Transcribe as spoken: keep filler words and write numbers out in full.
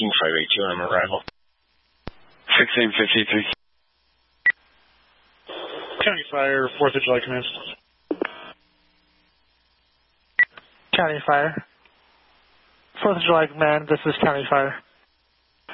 nineteen five eighty-two on arrival. sixteen fifty-three. County Fire, fourth of July Command. County Fire. fourth of July Command, this is County Fire.